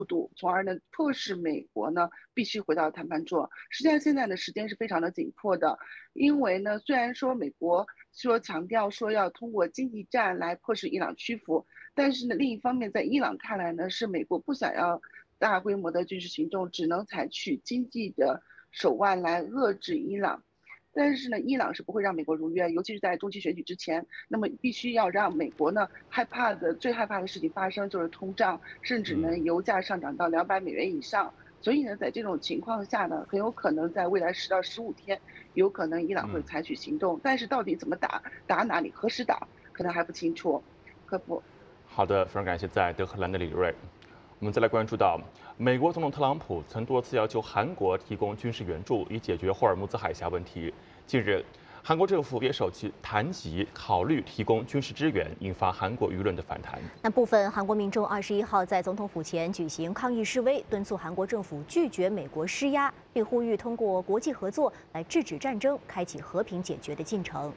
度，从而呢迫使美国呢必须回到谈判桌。实际上，现在的时间是非常的紧迫的，因为呢，虽然说美国强调说要通过经济战来迫使伊朗屈服，但是呢，另一方面，在伊朗看来呢，是美国不想要大规模的军事行动，只能采取经济的手腕来遏制伊朗。但是呢，伊朗是不会让美国如约，尤其是在中期选举之前，那么必须要让美国呢最害怕的事情发生，就是通胀，甚至呢油价上涨到$200以上。所以呢，在这种情况下呢，很有可能在未来10到15天，有可能伊朗会采取行动。但是到底怎么打，打哪里，何时打，可能还不清楚。科普。 好的，非常感谢在德黑兰的李瑞。我们再来关注到，美国总统特朗普曾多次要求韩国提供军事援助，以解决霍尔木兹海峡问题。近日，韩国政府也首次谈及考虑提供军事支援，引发韩国舆论的反弹。 那部分韩国民众21号在总统府前举行抗议示威，敦促韩国政府拒绝美国施压，并呼吁通过国际合作来制止战争，开启和平解决的进程。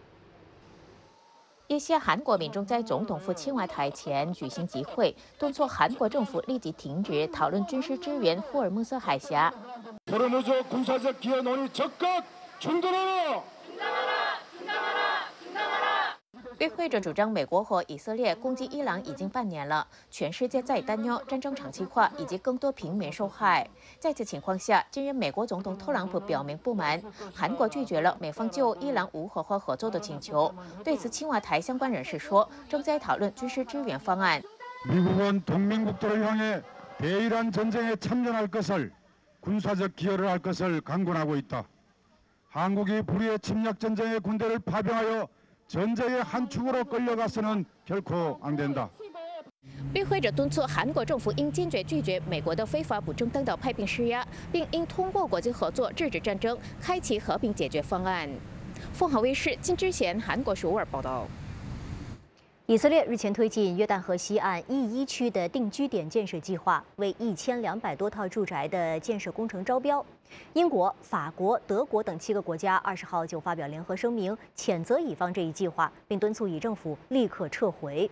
一些韩国民众在总统府青瓦台前举行集会，敦促韩国政府立即停止讨论军事支援霍尔木兹海峡。与会者主张，美国和以色列攻击伊朗已经半年了，全世界在担忧战争长期化以及更多平民受害。在此情况下，近日美国总统特朗普表明不满，韩国拒绝了美方就伊朗无核化合作的请求。对此，青瓦台相关人士说，正在讨论军事支援方案。 미국은동맹국들을향해대이란전쟁에참전할것을강권하고있다한국이불의의 침략전쟁에군대를파병하여 전쟁의 한 축으로 끌려가서는 与会者敦促韩国政府应坚决拒绝美国的非法不正当的派兵施压，并应通过国际合作制止战争，开启和平解决方案。凤凰卫视金之贤韩国首尔报道。 以色列日前推进约旦河西岸E1区的定居点建设计划，为1200多套住宅的建设工程招标。英国、法国、德国等7个国家20号就发表联合声明，谴责以方这一计划，并敦促以政府立刻撤回。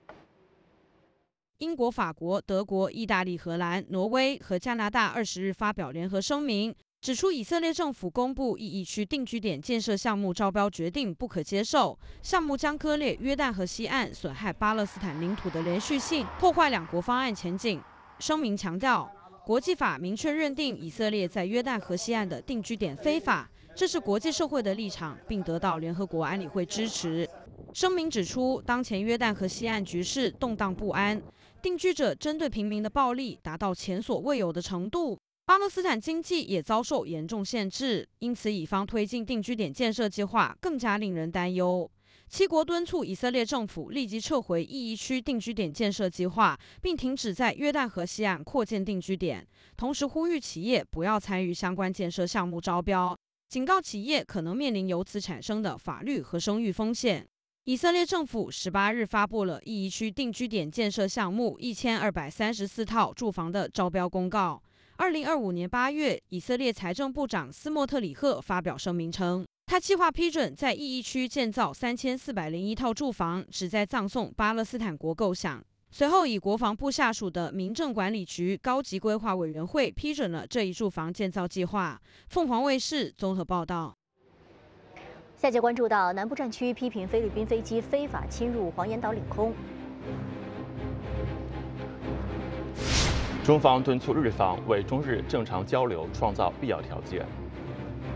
英国、法国、德国、意大利、荷兰、挪威和加拿大20日发表联合声明，指出以色列政府公布E1区定居点建设项目招标决定不可接受，项目将割裂约旦河西岸，损害巴勒斯坦领土的连续性，破坏两国方案前景。声明强调，国际法明确认定以色列在约旦河西岸的定居点非法，这是国际社会的立场，并得到联合国安理会支持。声明指出，当前约旦河西岸局势动荡不安，定居者针对平民的暴力达到前所未有的程度，巴勒斯坦经济也遭受严重限制，因此以方推进定居点建设计划更加令人担忧。7国敦促以色列政府立即撤回E1区定居点建设计划，并停止在约旦河西岸扩建定居点，同时呼吁企业不要参与相关建设项目招标，警告企业可能面临由此产生的法律和声誉风险。以色列政府18日发布了E1区定居点建设项目1234套住房的招标公告。2025年8月，以色列财政部长斯莫特里赫发表声明称，他计划批准在E1区建造3401套住房，旨在葬送巴勒斯坦国构想。随后，以国防部下属的民政管理局高级规划委员会批准了这一住房建造计划。凤凰卫视综合报道。 下节关注到南部战区批评菲律宾飞机非法侵入黄岩岛领空。 中方敦促日方为中日正常交流创造必要条件。